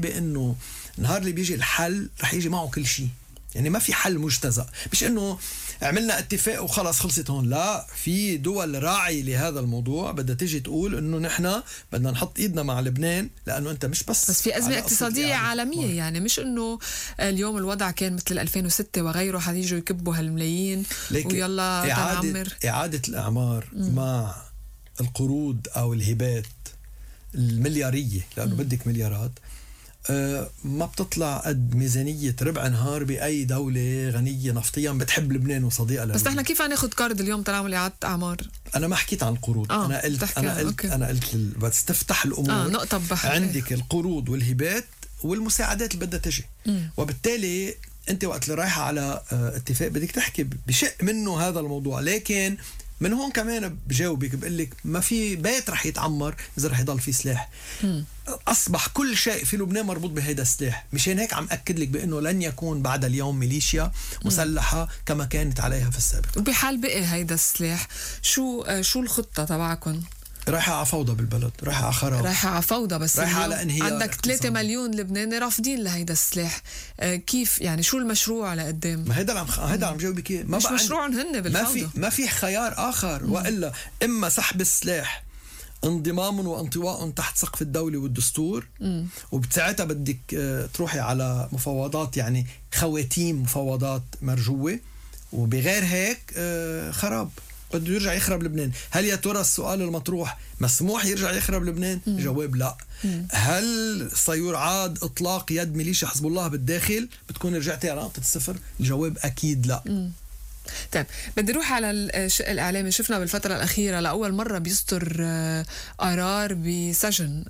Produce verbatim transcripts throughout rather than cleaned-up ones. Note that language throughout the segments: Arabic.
بأنه النهار اللي بيجي الحل رح يجي معه كل شيء. يعني ما في حل مجتزأ، مش انه عملنا اتفاق وخلص خلصت هون. لا، في دول راعي لهذا الموضوع بدها تيجي تقول انه نحن بدنا نحط ايدنا مع لبنان، لانه انت مش بس بس في ازمه اقتصاديه عالميه. يعني مش انه اليوم الوضع كان مثل ألفين وستة وغيره حييجوا يكبوا هالملايين ويلا إعادة, إعادة الأعمار م. مع القروض أو الهبات المليارية، لأنه م. بدك مليارات، أه ما بتطلع قد ميزانية ربع نهار بأي دولة غنية نفطيا بتحب لبنان وصديقة لبنان. بس نحن كيف هناخد كارد اليوم تنعمل إعادة أعمار؟ أنا ما حكيت عن القروض. آه أنا قلت أنا قلت أوكي. أنا قلت بس تفتح الأمور. آه نقطة بحر. عندك القروض والهبات والمساعدات اللي بدها تجي، وبالتالي أنت وقت اللي رايحة على اتفاق بدك تحكي بشق منه هذا الموضوع. لكن من هون كمان بجاوبك بقول لك ما في بيت رح يتعمر إذا رح يضل في سلاح. م. أصبح كل شيء في لبنان مربوط بهذا السلاح. مشان هيك عم أكد لك بأنه لن يكون بعد اليوم ميليشيا مسلحة م. كما كانت عليها في السابق. وبحال بقي هيدا السلاح شو شو الخطة تبعكم؟ رايحة على فوضى بالبلد، رايحة على خراب، رايحة على فوضى. بس رايحة على انهيار. عندك ثلاثة مليون لبناني رافضين لهيدا السلاح. آه كيف يعني شو المشروع لقدام؟ ما هيدا عم هيدا عم جاوبك اياه. مش مشروعهم هن بالفوضى. ما في ما في خيار آخر مم. وإلا إما سحب السلاح، انضمام وانطواء تحت سقف الدولة والدستور، مم. وبساعتها بدك آه تروحي على مفاوضات، يعني خواتيم مفاوضات مرجوة، وبغير هيك آه خراب. بده يرجع يخرب لبنان. هل يا ترى السؤال المطروح مسموح يرجع يخرب لبنان؟ مم. جواب لا. مم. هل سيعاد إطلاق يد ميليشيا حزب الله بالداخل بتكون رجعتي على نقطة الصفر؟ الجواب أكيد لا. مم. طيب بدي اروح على الشق الاعلامي. شفنا بالفتره الاخيره لاول مره بيصدر قرار بسجن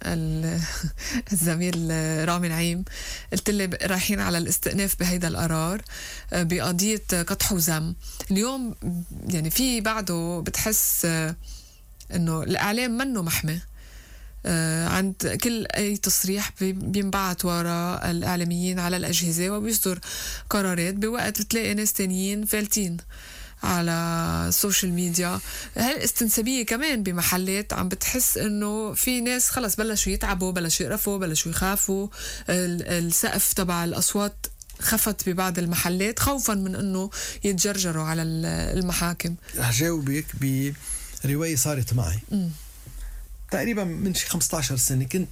الزميل رامي نعيم. قلت لي رايحين على الاستئناف بهيدا القرار بقضيه قطح وذم. اليوم يعني في بعده بتحس انه الاعلام منه محمي. آه عند كل أي تصريح بينبعت وراء الإعلاميين على الأجهزة وبيصدر قرارات، بوقت بتلاقي ناس تانيين فالتين على السوشيال ميديا. هالاستنسابية كمان بمحلات عم بتحس إنه في ناس خلص بلشوا يتعبوا، بلشوا يقرفوا، بلشوا يخافوا. السقف تبع الأصوات خفت ببعض المحلات خوفا من إنه يتجرجروا على المحاكم. هجاوبك برواية صارت معي. م. تقريبا من شي خمسة عشر سنة كنت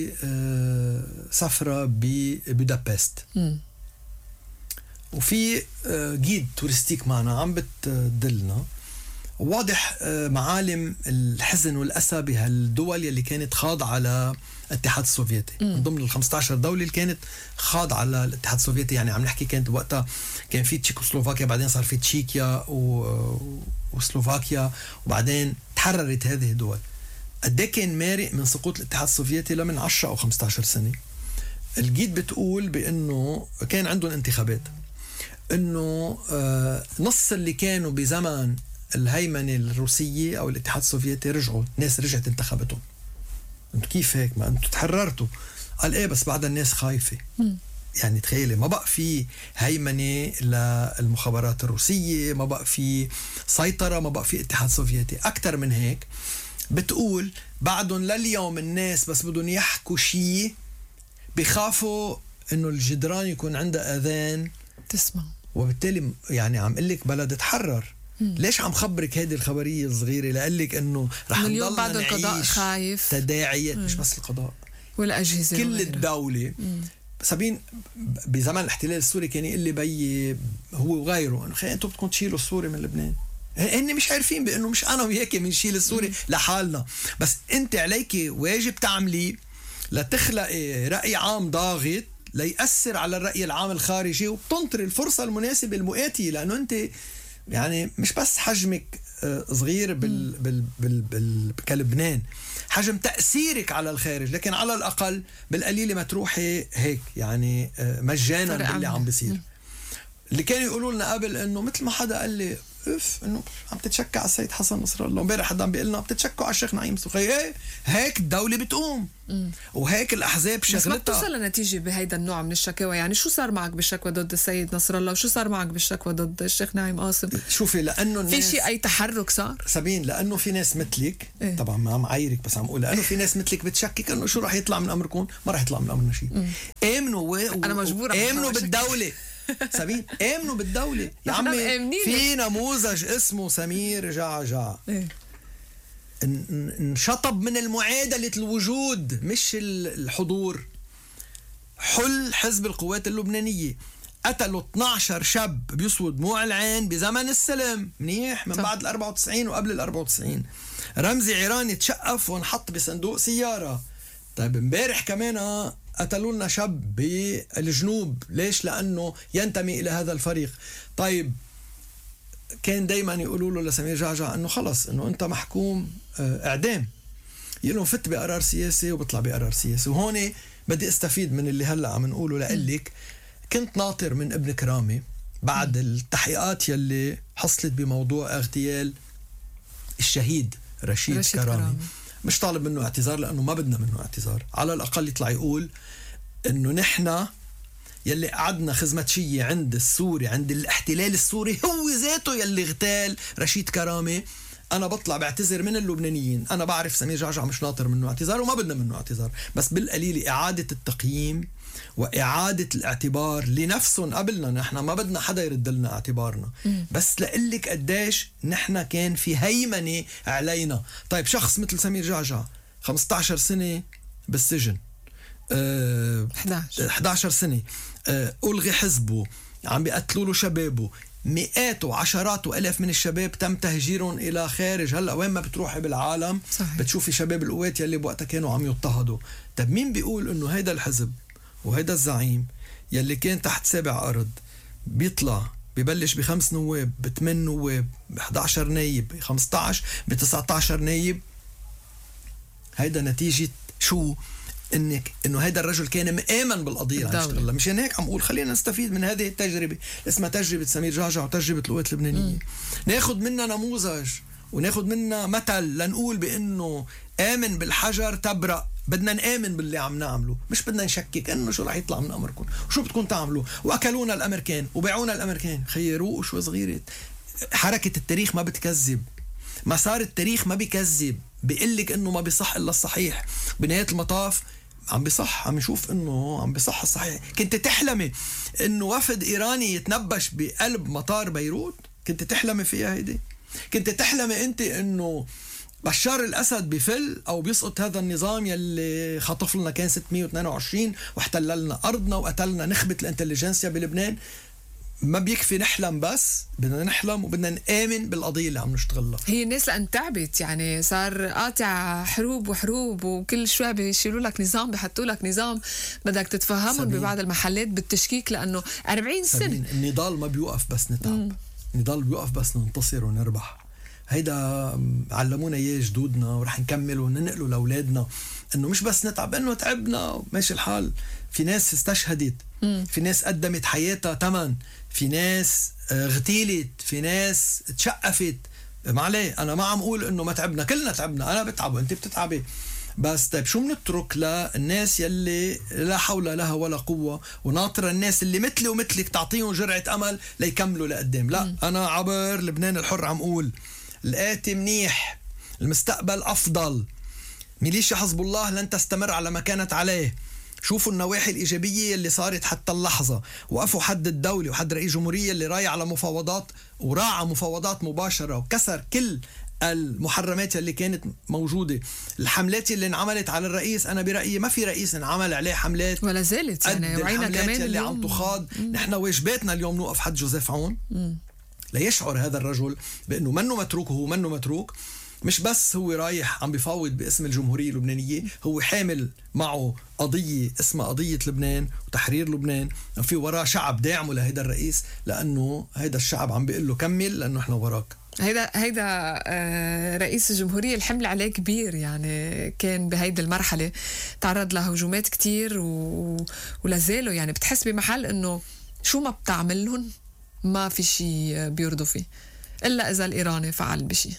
بسفرة ببودابست، وفي جيد تورستيك معنا عم بتدلنا، واضح معالم الحزن والأسى بهالدول اللي كانت خاضعة على الاتحاد السوفيتي. م. من ضمن ال خمسة عشر دولة اللي كانت خاضعة على الاتحاد السوفيتي. يعني عم نحكي كانت وقتها كان في تشيكوسلوفاكيا، بعدين صار في تشيكيا وسلوفاكيا، وبعدين تحررت هذه الدول. قديه كان مارق من سقوط الاتحاد السوفيتي لمن عشرة أو خمسة عشر سنة. الجيد بتقول بأنه كان عندهم انتخابات، أنه آه نص اللي كانوا بزمن الهيمنة الروسية أو الاتحاد السوفيتي رجعوا، ناس رجعت انتخبتهم. أنتوا كيف هيك؟ ما أنتوا تحررتوا. قال إيه بس بعد الناس خايفة. م. يعني تخيلي ما بقى في هيمنة للمخابرات الروسية، ما بقى في سيطرة، ما بقى في اتحاد سوفيتي. أكتر من هيك بتقول بعدهم لليوم الناس بس بدهم يحكوا شيء بيخافوا انه الجدران يكون عندها اذان تسمع، وبالتالي يعني عم قلك بلد تحرر. مم. ليش عم خبرك هذه الخبرية الصغيرة؟ لقلك انه رح نضلنا بعد القضاء خايف تداعيات. مش بس القضاء، والأجهزة كل وغيره. الدولة. مم. سابين بزمن الاحتلال السوري كان يقول لي بي هو وغيره انه خي انتم بدكم تشيلوا السوري من لبنان. هن مش عارفين بأنه مش أنا وياك بنشيل السوري لحالنا، بس أنت عليك واجب تعملي لتخلقي رأي عام ضاغط ليأثر على الرأي العام الخارجي، وبتنطر الفرصة المناسبة المؤاتية. لأنه أنت يعني مش بس حجمك صغير بال بال بال بال كلبنان، حجم تأثيرك على الخارج، لكن على الأقل بالقليل ما تروحي هيك يعني مجانا باللي عم بيصير. اللي كانوا يقولوا لنا قبل انه مثل ما حدا قال لي اف انه عم تتشكى على السيد حسن نصر الله. امبارح حدا عم بيقول لنا بتتشكوا على الشيخ نعيم سوخي. ايه هيك الدوله بتقوم مم. وهيك الاحزاب شغلتها. بس ما بتوصل لنتيجه بهيدا النوع من الشكاوى. يعني شو صار معك بالشكوى ضد السيد نصر الله وشو صار معك بالشكوى ضد الشيخ نعيم قاسم؟ شوفي لانه في شيء اي تحرك صار سابين؟ لانه في ناس مثلك إيه؟ طبعا ما عم عايرك بس عم اقول لانه في ناس مثلك بتشكك انه شو راح يطلع من امركم. ما راح يطلع من امرنا شيء. امنوا و... انا مجبوره امنوا بالدوله. سابين امنوا بالدولة يا عمي. في نموذج اسمه سمير جعجع إيه؟ انشطب من المعادلة الوجود مش الحضور. حل حزب القوات اللبنانية قتلوا اثني عشر شاب بيسود دموع العين بزمن السلم منيح من بعد ال أربعة وتسعين وقبل ال أربعة وتسعين. رمزي عيراني تشقف وانحط بصندوق سيارة. طيب امبارح كمان قتلوا لنا شاب بالجنوب. ليش؟ لأنه ينتمي إلى هذا الفريق. طيب كان دايما يقولوا له لسمير جعجع أنه خلص أنه أنت محكوم إعدام. يقول لهم فت بقرار سياسي وبطلع بقرار سياسي. وهون بدي استفيد من اللي هلأ عم نقوله لقلك. كنت ناطر من ابن كرامي بعد التحقيقات يلي حصلت بموضوع اغتيال الشهيد رشيد, رشيد كرامي. كرامي مش طالب منه اعتذار لأنه ما بدنا منه اعتذار. على الأقل يطلع يقول أنه نحن يلي قعدنا خزمتشية عند السوري عند الاحتلال السوري هو ذاته يلي اغتال رشيد كرامي. أنا بطلع بعتذر من اللبنانيين. أنا بعرف سمير جعجع مش ناطر منه اعتذار وما بدنا منه اعتذار. بس بالقليل إعادة التقييم وإعادة الاعتبار لنفسهم قبلنا. نحن ما بدنا حدا يرد لنا اعتبارنا. م. بس لقلك قديش نحن كان في هيمنة علينا. طيب شخص مثل سمير جعجع خمسة عشر سنة بالسجن. أه إحدى عشر سنة. أه ألغي حزبه. عم بيقتلوا له شبابه. مئات وعشرات وألاف من الشباب تم تهجيرهم إلى خارج. هلأ وين ما بتروحي بالعالم صحيح. بتشوفي شباب القوات يلي بوقتها كانوا عم يضطهدوا. طب مين بيقول إنه هيدا الحزب وهيدا الزعيم يلي كان تحت سابع أرض بيطلع ببلش بخمس نواب بثمان نواب بإحدى عشر نايب بخمسة عشر بتسعة عشر نايب؟ هيدا نتيجة شو؟ انك انه هيدا الرجل كان مآمن بالقضيه اللي عم يشتغلها. مشان هيك عم اقول خلينا نستفيد من هذه التجربه اسمها تجربه سمير جعجع وتجربه القوات اللبنانيه. ناخذ منها نموذج وناخذ منها مثل لنقول بانه آمن بالحجر تبرأ. بدنا نآمن باللي عم نعمله مش بدنا نشكك انه شو رح يطلع من امركم وشو بدكم تعملوا. واكلونا الامريكان وبيعونا الامريكان. خيروه شو صغيره. حركه التاريخ ما بتكذب. مسار التاريخ ما بيكذب. بيقلك انه ما بيصح الا الصحيح. بنهايه المطاف عم بيصح. عم نشوف انه عم بيصح الصحيح. كنت تحلمي انه وفد ايراني يتنبش بقلب مطار بيروت؟ كنت تحلمي فيها هيدي؟ كنت تحلمي انت انه بشار الاسد بفل او بيسقط هذا النظام يلي خطف لنا كان ستمية واثنين وعشرين واحتل لنا ارضنا وقتلنا نخبه الانتليجنسيا بلبنان؟ ما بيكفي نحلم بس بدنا نحلم وبدنا نآمن بالقضية اللي عم نشتغلها. هي الناس لأن تعبت يعني صار قاطع حروب وحروب وكل شوي بيشيلوا لك نظام بيحطوا لك نظام بدك تتفهمهم ببعض المحلات بالتشكيك لأنه أربعين سنة. النضال ما بيوقف بس نتعب. النضال بيوقف بس ننتصر ونربح. هيدا علمونا اياه جدودنا ورح نكمل وننقله لاولادنا انه مش بس نتعب انه تعبنا ماشي الحال. في ناس استشهدت. في ناس قدمت حياتها ثمن. في ناس اغتيلت. في ناس تشقفت. ما عليه انا ما عم اقول انه ما تعبنا. كلنا تعبنا. انا بتعب وانت بتتعبي. بس طيب شو بنترك للناس يلي لا حول لها ولا قوة وناطرة الناس اللي مثلي ومثلك تعطيهم جرعة امل ليكملوا لقدام؟ لا م. انا عبر لبنان الحر عم اقول الآتي منيح. المستقبل افضل. ميليشيا حزب الله لن تستمر على ما كانت عليه. شوفوا النواحي الإيجابية اللي صارت حتى اللحظة. وقفوا حد الدولة وحد رئيس جمهورية اللي رايح على مفاوضات وراعى مفاوضات مباشرة وكسر كل المحرمات اللي كانت موجودة. الحملات اللي انعملت على الرئيس أنا برأيي ما في رئيس انعمل عليه حملات ولا زالت يعني. وعينا كمان اللي عم تخاض. نحن واجباتنا اليوم نوقف حد جوزيف عون مم. ليشعر هذا الرجل بأنه منه متروك. وهو منه متروك. مش بس هو رايح عم بيفاوض باسم الجمهورية اللبنانية. هو حامل معه قضية اسمها قضية لبنان وتحرير لبنان. في وراه شعب داعمه لهيدا الرئيس لأنه هيدا الشعب عم بيقول له كمل لأنه احنا وراك. هيدا هيدا آه رئيس الجمهورية الحمل عليه كبير يعني. كان بهيدي المرحلة تعرض لهجومات كتير و... ولازاله يعني بتحس بمحل انه شو ما بتعملهم ما في شيء بيرضوا فيه. إلا إذا الإيراني فعل بشي.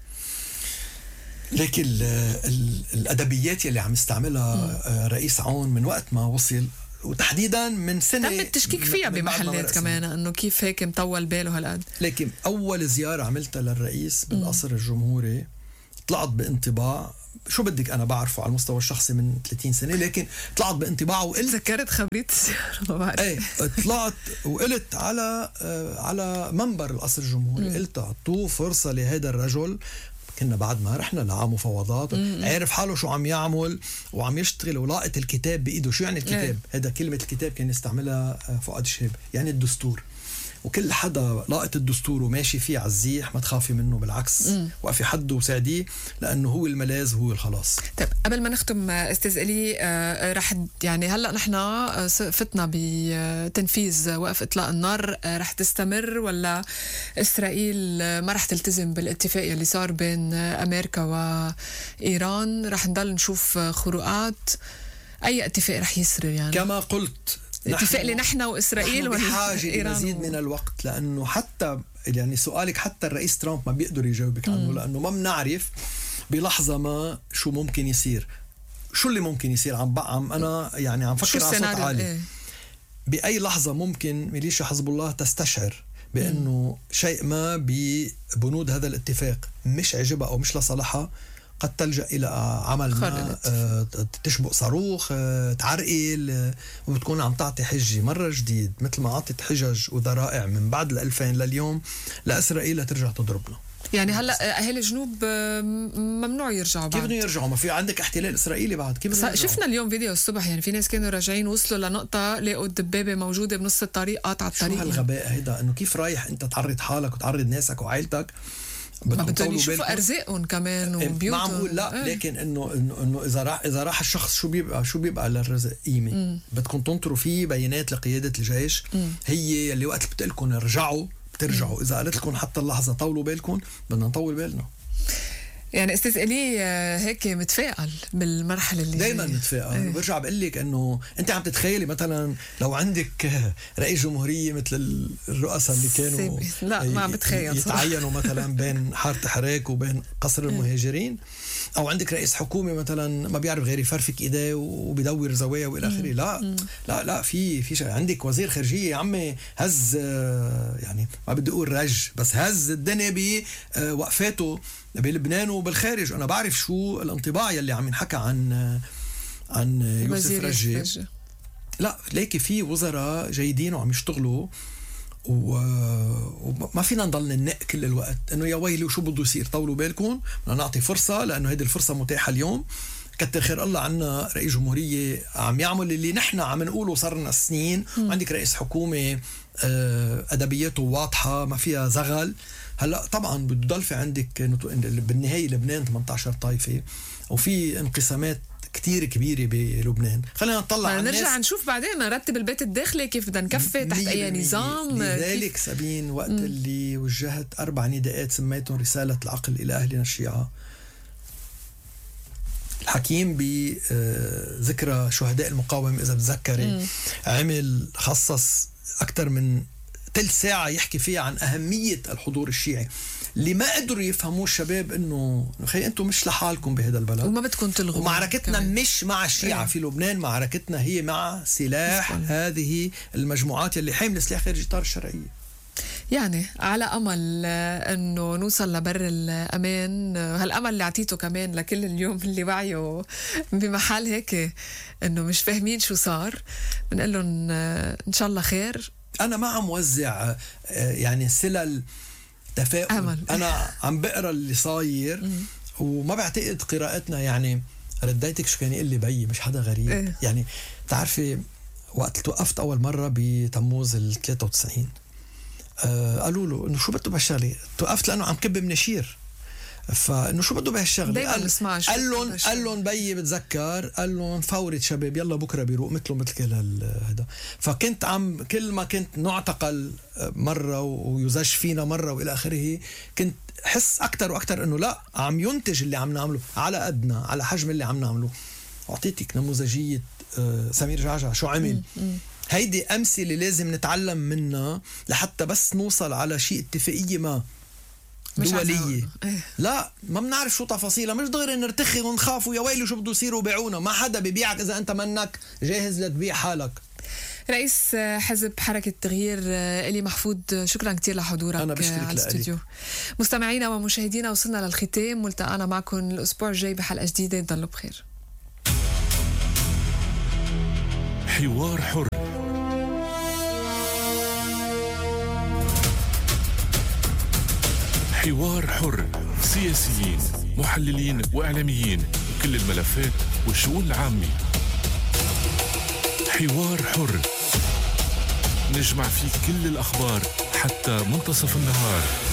لكن ال ال الأدبيات يلي عم يستعملها رئيس عون من وقت ما وصل، وتحديدا من سنة تم التشكيك فيها بمحلات كمان، انه كيف هيك مطول باله هالقد. لكن اول زيارة عملتها للرئيس بالقصر الجمهوري طلعت بانطباع، شو بدك انا بعرفه على المستوى الشخصي من ثلاثين سنة، لكن طلعت بانطباع وقلت ذكرت خبرية الزيارة ما بعرف. ايه طلعت وقلت على على منبر القصر الجمهوري، قلت اعطوه فرصة لهذا الرجل. كنا بعد ما رحنا لعام مفاوضات، عارف حاله شو عم يعمل وعم يشتغل ولاقط الكتاب بإيده. شو يعني الكتاب؟ هذا كلمة الكتاب كان يستعملها فؤاد شهاب، يعني الدستور. وكل حدا لاقط الدستور وماشي فيه على الزيح ما تخافي منه، بالعكس وقفي حده وساعديه، لأنه هو الملاذ هو الخلاص. طيب قبل ما نختم استاذ إلي، آه رح يعني هلا نحن فتنا بتنفيذ وقف اطلاق النار، آه رح تستمر ولا اسرائيل ما رح تلتزم بالاتفاق اللي صار بين امريكا وايران؟ رح نضل نشوف خروقات؟ اي اتفاق رح يسري يعني؟ كما قلت اتفاق لي نحن وإسرائيل بحاجة لمزيد من الوقت، لأنه حتى يعني سؤالك حتى الرئيس ترامب ما بيقدر يجاوبك عنه، مم. لأنه ما بنعرف بلحظة ما شو ممكن يصير. شو اللي ممكن يصير؟ عم عم أنا يعني عم فكر على صوت عالي. إيه؟ بأي لحظة ممكن ميليشيا حزب الله تستشعر بأنه مم. شيء ما ببنود هذا الاتفاق مش عجبها أو مش لصالحها، قد تلجأ إلى عمل ما، آه، تشبق صاروخ، آه، تعرقل، آه، وبتكون عم تعطي حجة مرة جديد مثل ما عطت حجج وذرائع من بعد الألفين لليوم لإسرائيل ترجع تضربنا. يعني هلا اهل الجنوب ممنوع يرجعوا بعد. كيف بدهم يرجعوا؟ ما في عندك احتلال اسرائيلي بعد، كيف بدهم يرجعوا؟ شفنا اليوم فيديو الصبح، يعني في ناس كانوا راجعين وصلوا لنقطه لقوا الدبابه موجوده بنص الطريق، قاطعه الطريق. شو هالغباء هيدا؟ انه كيف رايح انت تعرض حالك وتعرض ناسك وعائلتك؟ ما بدهم يشوفوا ارزاقهم كمان وبيوتهم. معقول لا، ايه. لكن انه انه انه اذا راح اذا راح الشخص شو بيبقى شو بيبقى للرزق قيمه؟ بدكم تنطروا فيه بيانات لقياده الجيش، مم. هي اللي وقت بتقول لكم ارجعوا بترجعوا، مم. اذا قالت لكم حتى اللحظه طولوا بالكم بدنا نطول بالنا. يعني استاذ إلي هيك متفائل بالمرحله اللي دائما متفائل. ايه. برجع بقول لك انه انت عم تتخيلي مثلا لو عندك رئيس جمهوريه مثل الرؤساء اللي كانوا لا ما بتخيل يتعينوا مثلا بين حاره حراك وبين قصر المهاجرين، او عندك رئيس حكومه مثلا ما بيعرف غير يفرفك ايديه وبيدور زوايا والى اخره. لا مم. لا لا في في شيء. عندك وزير خارجيه يا عمي هز، يعني ما بدي اقول رج، بس هز الدنيا بوقفاته بلبنان وبالخارج. انا بعرف شو الانطباع يلي عم ينحكى عن عن يوسف رجي. لا ليكي في وزراء جيدين وعم يشتغلوا، وما فينا نضل ننق كل الوقت انه يا ويلي وشو بده يصير. طولوا بالكم، بدنا نعطي فرصه، لانه هيدي الفرصه متاحه اليوم. كتر خير الله عنا رئيس جمهوريه عم يعمل اللي نحن عم نقوله صار لنا سنين. عندك رئيس حكومه ادبياته واضحه ما فيها زغل. هلا طبعا بده يضل في عندك بالنهايه لبنان ثمانية عشر طائفه وفي انقسامات كتير كبيرة بلبنان. خلينا نطلع على الناس، نرجع نشوف بعدين نرتب البيت الداخلي كيف بدنا نكفي تحت أي نظام. لذلك سابين وقت مم. اللي وجهت أربع نداءات سميتهم رسالة العقل إلى أهلنا الشيعة، الحكيم بذكرى شهداء المقاومة إذا بتذكري عمل خصص أكثر من ثلث ساعة يحكي فيها عن أهمية الحضور الشيعي. اللي ما قدروا يفهموا الشباب انه خي انتم مش لحالكم بهذا البلد وما بدكم تلغوا. ومعركتنا كمان مش مع الشيعة في لبنان، معركتنا هي مع سلاح هذه المجموعات اللي حامله سلاح خارج اطار الشرعية. يعني على امل انه نوصل لبر الامان. هالامل اللي اعطيته كمان لكل اليوم اللي وعيه بمحل هيك انه مش فاهمين شو صار، بنقول لهم ان شاء الله خير. انا ما عم وزع يعني سلل تفاؤل أمل. أنا عم بقرأ اللي صاير وما بعتقد قراءتنا، يعني رديتك شو كان يقول لي بيي مش حدا غريب. إيه؟ يعني تعرفي وقت توقفت أول مرة بتموز ال ثلاثة وتسعين آه قالوا له إنه شو بده بهالشغلة. توقفت لأنه عم كب مناشير، فانه شو بده بهالشغله. قال قال لهم قال لهم بيي بتذكر، قال لهم فورة شباب يلا بكره بيروق مثله مثل كل هذا. فكنت عم كل ما كنت نعتقل مره ويزج فينا مره والى اخره، كنت حس اكثر واكثر انه لا عم ينتج اللي عم نعمله على قدنا على حجم اللي عم نعمله. اعطيتك نموذجيه سمير جعجع شو عمل. هيدي امثله لازم نتعلم منها لحتى بس نوصل على شيء اتفاقيه ما دولية. لا ما بنعرف شو تفاصيلها، مش دغري نرتخي ونخاف ويا ويلي شو بده يصير وبيعونا. ما حدا بيبيعك إذا أنت منك جاهز لتبيع حالك. رئيس حزب حركة التغيير إلي محفوظ، شكرا كتير لحضورك على الاستوديو. مستمعينا ومشاهدينا وصلنا للختام، ملتقانا معكم الأسبوع الجاي بحلقة جديدة. ضلوا بخير. حوار حر، حوار حر، سياسيين، محللين وإعلاميين، كل الملفات والشؤون العامة. حوار حر، نجمع فيه كل الأخبار حتى منتصف النهار.